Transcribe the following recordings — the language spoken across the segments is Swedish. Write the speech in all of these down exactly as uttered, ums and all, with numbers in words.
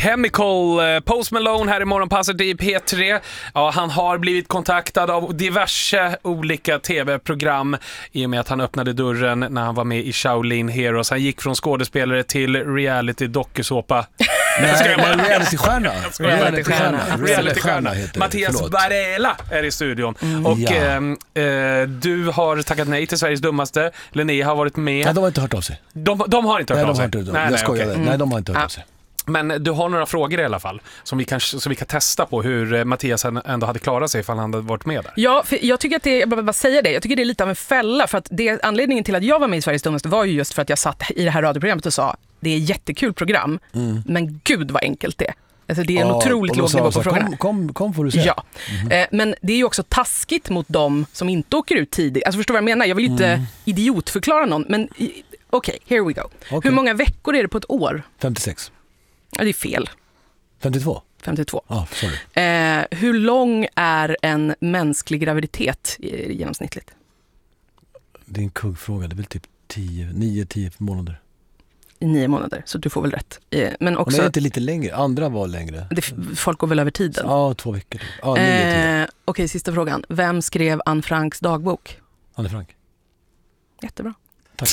Chemical, Post Malone här i Morgonpasset i P tre. Ja, han har blivit kontaktad av diverse olika tv-program i och med att han öppnade dörren när han var med i Shaolin Heroes. Han gick från skådespelare till reality-dokusåpa. Nej, reality-stjärna. Reality-stjärna. Reality-stjärna. Mattias Varela är i studion. Mm. Och ja. eh, du har tackat nej till Sveriges dummaste. Linnea har varit med. Nej, de har inte hört av sig. De, de har inte hört nej, av sig. Inte, nej, jag nej, skojar. Okay. Nej, de har inte hört mm. av sig. Men du har några frågor i alla fall som vi kan, som vi kan testa på hur Mattias ändå hade klarat sig ifall han hade varit med där. Ja, för jag tycker att det, jag bara säga det, jag tycker det är lite av en fälla för att det, anledningen till att jag var med i Sveriges dummaste var ju just för att jag satt i det här radioprogrammet och sa det är ett jättekul program, mm. men gud vad enkelt det är. Alltså det är en ja, otroligt låg nivå på frågorna. Kom, kom, kom får du säga. Ja, mm. eh, men det är ju också taskigt mot dem som inte åker ut tidigt. Alltså förstår vad jag menar? Jag vill inte mm. idiotförklara någon, men okej, okay, here we go. Okay. Hur många veckor är det på ett år? femtiosex. Ja, det är fel. femtiotvå? femtiotvå. Ah, sorry. Eh, hur lång är en mänsklig graviditet genomsnittligt? Det är en kuggfråga. Det är väl typ nio till tio månader. I nio månader, så du får väl rätt. Eh, men också, det är inte lite längre. Andra var längre. Det, folk går väl över tiden? Ja, två veckor. Ja, eh, Okej, okay, sista frågan. Vem skrev Anne Franks dagbok? Anne Frank. Jättebra. Tack.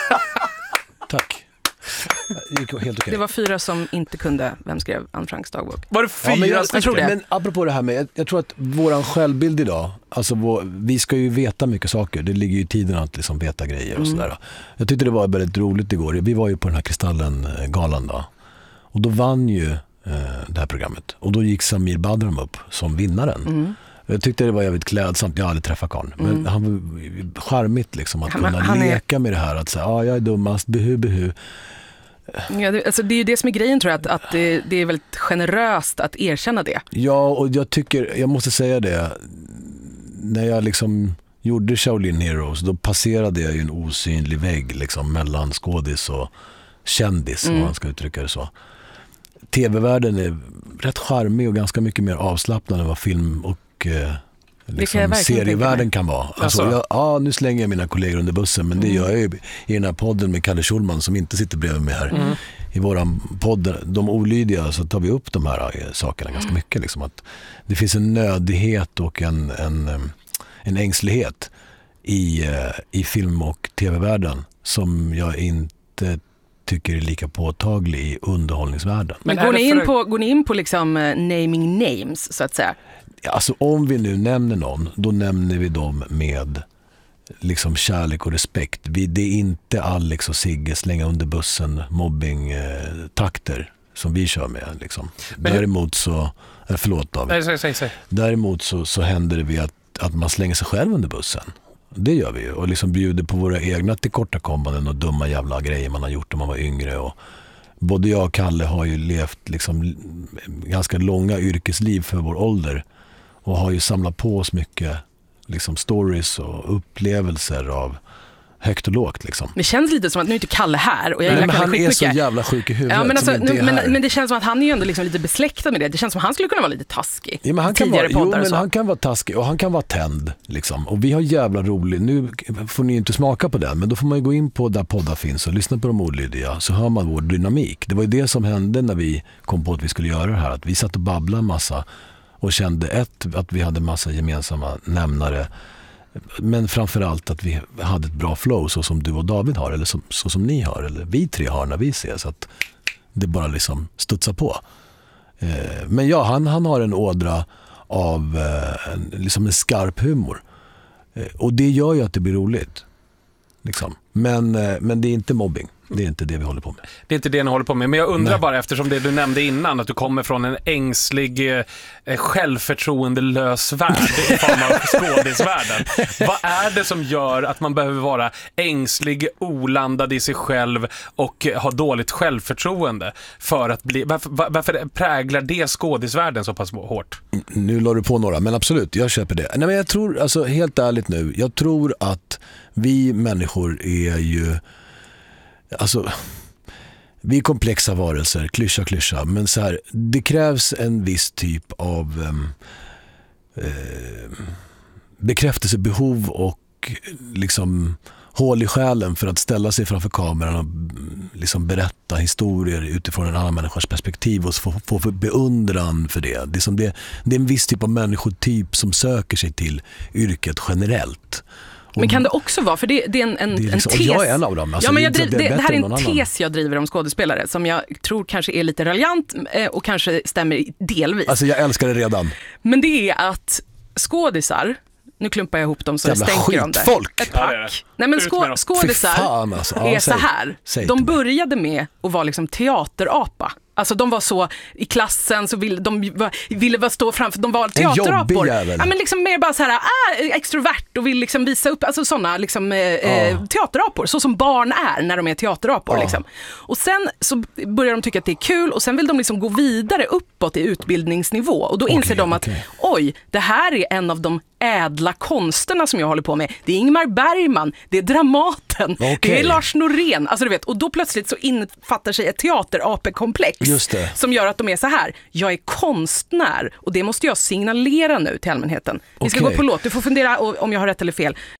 Tack. Helt okay. Det var fyra som inte kunde. Vem skrev Anne Franks dagbok? Var det fyra? Ja, men jag, jag tror det. Men apropå det här med, jag, jag tror att våran självbild idag, alltså vår, vi ska ju veta mycket saker. Det ligger ju i tiden att liksom veta grejer och mm. sådär. Jag tyckte det var väldigt roligt igår. Vi var ju på den här Kristallen-galan då. Och då vann ju eh, det här programmet. Och då gick Samir Badran upp som vinnaren. Mm. Jag tyckte det var jävligt klädsamt. Jag har aldrig träffat karln. Men mm. han var charmigt liksom att han, kunna han leka är... med det här. Att säga, ja, jag är dummast, behu, behu. Ja, det, alltså det är ju det som är grejen, tror jag, att, att det, det är väldigt generöst att erkänna det. Ja, och jag tycker, jag måste säga det, när jag liksom gjorde Shaolin Heroes, då passerade jag ju en osynlig vägg liksom mellan skådis och kändis, mm. om man ska uttrycka det så. Tv-världen är rätt charmig och ganska mycket mer avslappnad än vad film och eh, liksom serievärlden kan vara. Alltså, alltså. Jag, ja, nu slänger jag mina kollegor under bussen, men det mm. gör jag ju i den här podden med Kalle Schulman som inte sitter bredvid mig här. Mm. I våran podd, De olydiga, så tar vi upp de här sakerna ganska mycket. Liksom, att det finns en nödighet och en, en, en ängslighet i, i film- och tv-världen som jag inte tycker är lika påtaglig i underhållningsvärlden. Men, men går, ni in på, går ni in på liksom naming names, så att säga? Alltså om vi nu nämner någon, då nämner vi dem med liksom kärlek och respekt. Vi, det är inte Alex och Sigge slänga under bussen mobbing-takter eh, som vi kör med. Liksom. Däremot så, eh, förlåt David. Nej, säg, säg, säg. Däremot så, så händer det vid att, att man slänger sig själv under bussen. Det gör vi ju. Och liksom bjuder på våra egna tillkortakommanden och dumma jävla grejer man har gjort när man var yngre. Och både jag och Kalle har ju levt liksom ganska långa yrkesliv för vår ålder. Och har ju samlat på oss mycket liksom stories och upplevelser av högt och lågt liksom. Det känns lite som att nu är inte Kalle här och jag Nej, men han är så jävla sjuk i huvudet. Ja, men, alltså, nu, men, men, men det känns som att han är ju ändå liksom lite besläktad med det. Det känns som att han skulle kunna vara lite taskig. Ja, men han kan vara, jo, men han kan vara taskig och han kan vara tänd liksom. Och vi har jävla roligt. Nu får ni inte smaka på den, men då får man ju gå in på där poddar finns och lyssna på de olydiga, så hör man vår dynamik. Det var ju det som hände när vi kom på att vi skulle göra det här, att vi satt och babblade massa och kände ett, att vi hade massa gemensamma nämnare, men framförallt att vi hade ett bra flow så som du och David har, eller som, så som ni har, eller vi tre har när vi ses, så att det bara liksom studsar på. Eh, men ja, han, han har en ådra av eh, en, liksom en skarp humor. Eh, och det gör ju att det blir roligt. Liksom. Men, eh, men det är inte mobbing. Det är inte det vi håller på med. Det är inte det ni håller på med. Men jag undrar Nej. bara, eftersom det du nämnde innan, att du kommer från en ängslig, eh, självförtroendelös värld i form av skådisvärlden. Vad är det som gör att man behöver vara ängslig, olandad i sig själv och eh, ha dåligt självförtroende för att bli... Varför, varför präglar det skådisvärlden så pass hårt? Nu la du på några, men absolut, jag köper det. Nej, men jag tror, alltså helt ärligt nu, jag tror att vi människor är ju... Alltså, vi är komplexa varelser, klyscha, klyscha, men så här, det krävs en viss typ av eh, bekräftelsebehov och liksom hål i själen för att ställa sig framför kameran och liksom berätta historier utifrån en annan människas perspektiv och få, få för beundran för det. Det är, som det. det är en viss typ av människotyp som söker sig till yrket generellt. Men kan det också vara, för det, det är en, en, det är liksom, en tes. Och jag är en av dem. Alltså, ja, men jag det, driv, det, det, är det här är en tes annan. jag driver om skådespelare som jag tror kanske är lite raljant och kanske stämmer delvis. Alltså jag älskar det redan. Men det är att skådisar, nu klumpar jag ihop dem så jävla det stänker om det. Skitfolk! Ett pack. Ja, det är det. Nej, men Ut skå, med dem. skådisar Fy fan, alltså. Ja, är säg. så här. Säg De till mig. började med att vara liksom teaterapa. Alltså de var så i klassen så ville de var, ville bara stå framför, de var teaterapor. jobbig jävel. Ja, men liksom mer bara så här ah, extrovert och vill liksom visa upp, alltså såna liksom eh, Ja. teaterapor, så som barn är när de är teaterapor Ja. liksom. Och sen så börjar de tycka att det är kul och sen vill de liksom gå vidare uppåt i utbildningsnivå och då inser Okej, de att okej. oj, det här är en av de ädla konsterna som jag håller på med. Det är Ingmar Bergman, det är Dramaten, Okej. det är Lars Norén, alltså du vet, och då plötsligt så infattar sig ett teaterapekomplex. Just det. Som gör att de är så här, jag är konstnär och det måste jag signalera nu till allmänheten. Vi ska Okej. gå på låt, du får fundera om jag har rätt eller fel.